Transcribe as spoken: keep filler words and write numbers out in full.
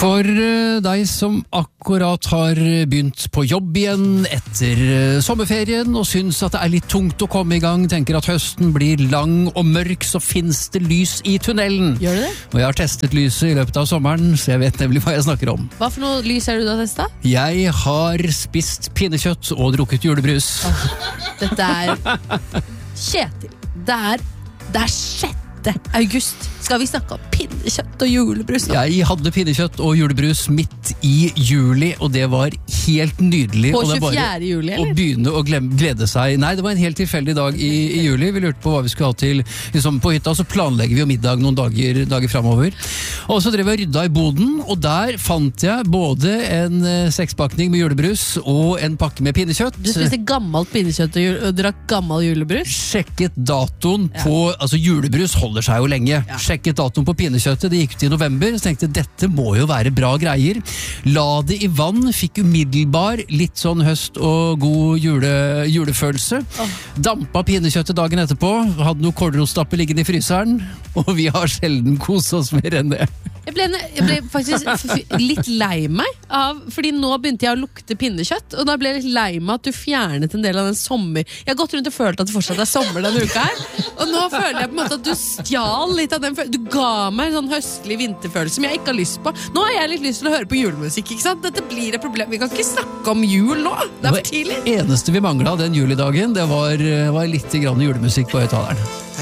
For deg som akkurat har begynt på jobb igjen etter sommerferien og syns at det er litt tungt å komme i gang, tenker at høsten blir lang og mørk, så finnes det lys i tunnelen. Gjør det det? Og jeg har testet lyset i løpet av sommeren, så jeg vet nemlig hva jeg snakker om. Hva for noe lys er det du har testet? Jeg har spist pinnekjøtt og drukket julebrus. Oh, dette er Kjetil. Det er, det er sjette august. Skal vi snakke om pinnekjøtt og julebrus nå? Jeg hadde pinnekjøtt og julebrus midt i juli, og det var helt nydelig. På og det er bare tjuefjerde juli, eller? Å begynne å glem, glede seg. Nei, det var en helt tilfeldig dag i, i juli. Vi lurte på hva vi skulle ha til liksom på hytta, så planlegger vi jo middag noen dager, dager fremover. Og så drev jeg og rydda i boden, og der fant jeg både en eh, sekspakning med julebrus og en pakke med pinnekjøtt. Du spiste gammelt pinnekjøtt og, jul, og drakk gammel julebrus? Sjekket datoen Ja. på, altså julebrus holder seg jo lenge. Ja. Sjekket datoen på pinnekjøttet, det gikk ut i november, så tenkte jeg, dette må jo være bra greier. La det i vann, fikk umiddelbar litt sånn høst og god jule, julefølelse. Oh. Dampa pinnekjøttet dagen etterpå, hadde noe kålrotstappe liggende i fryseren, og vi har sjelden koset oss mer enn det. Jeg ble, jeg ble faktisk f- litt lei meg av, fordi nå begynte jeg å lukte pinnekjøtt, og da ble jeg litt lei meg at du fjernet en del av den sommer. Jeg har gått rundt og følt at det fortsatt er sommer denne uka her, og nå føler jeg på en måte at du stjal litt av den følelsen. Du ga meg en sånn høstlig vinterfølelse som jeg ikke har lyst på. Nå har jeg litt lyst til å høre på julemusikk, ikke sant? Dette blir et problem. Vi kan ikke snakke om jul nå. Det er for tidlig. Det eneste vi manglet den julidagen, det var, var litt grann julemusikk på høyttaleren.